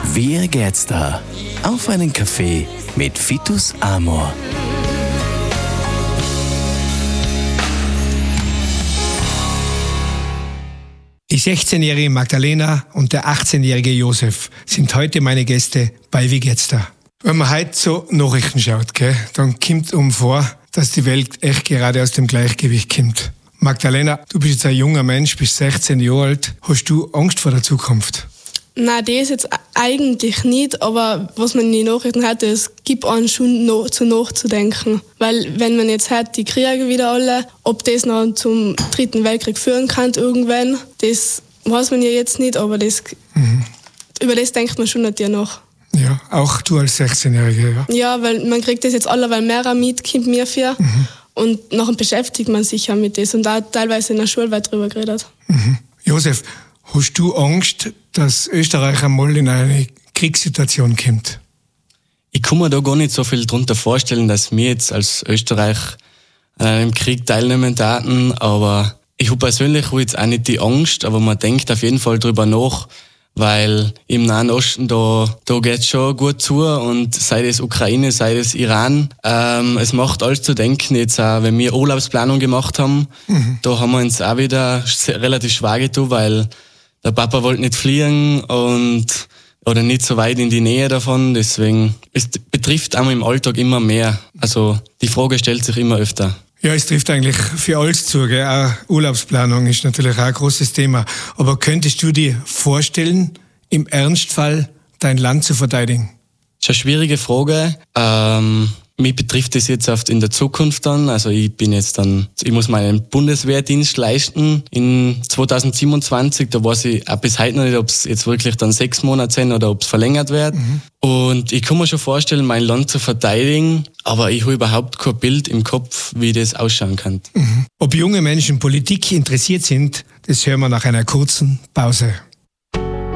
Wie geht's da? Auf einen Kaffee mit Vitus Amor. Die 16-jährige Magdalena und der 18-jährige Josef sind heute meine Gäste bei Wie geht's da? Wenn man heute so Nachrichten schaut, dann kommt vor, dass die Welt echt gerade aus dem Gleichgewicht kommt. Magdalena, du bist jetzt ein junger Mensch, bist 16 Jahre alt. Hast du Angst vor der Zukunft? Nein, das jetzt eigentlich nicht, aber was man in den Nachrichten hat, es gibt einen schon nachzudenken. Weil wenn man jetzt hört, die Kriege wieder alle, ob das noch zum 3. Weltkrieg führen kann irgendwann, das weiß man ja jetzt nicht, aber über das denkt man schon natürlich nach. Ja, auch du als 16-Jährige, ja? Ja, weil man kriegt das jetzt allerweil mehr mit, kommt mir für. Und nachher beschäftigt man sich ja mit das und da teilweise in der Schule weit drüber geredet. Josef, hast du Angst, dass Österreich einmal in eine Kriegssituation kommt? Ich kann mir da gar nicht so viel darunter vorstellen, dass wir jetzt als Österreich an einem Krieg teilnehmen taten, aber ich habe persönlich jetzt auch nicht die Angst, aber man denkt auf jeden Fall drüber nach, weil im Nahen Osten da geht's schon gut zu und sei das Ukraine, sei das Iran. Es macht alles zu denken. Jetzt auch, wenn wir Urlaubsplanung gemacht haben, da haben wir uns auch wieder relativ schwer getan, weil der Papa wollte nicht fliegen oder nicht so weit in die Nähe davon. Deswegen, es betrifft auch im Alltag immer mehr. Also die Frage stellt sich immer öfter. Ja, es trifft eigentlich für alles zu, gell? Auch Urlaubsplanung ist natürlich auch ein großes Thema. Aber könntest du dir vorstellen, im Ernstfall dein Land zu verteidigen? Das ist eine schwierige Frage. Mich betrifft das jetzt oft in der Zukunft dann. Also ich muss meinen Bundeswehrdienst leisten in 2027. Da weiß ich auch bis heute noch nicht, ob es jetzt wirklich dann 6 Monate sind oder ob es verlängert wird. Und ich kann mir schon vorstellen, mein Land zu verteidigen, aber ich habe überhaupt kein Bild im Kopf, wie das ausschauen kann. Ob junge Menschen Politik interessiert sind, das hören wir nach einer kurzen Pause.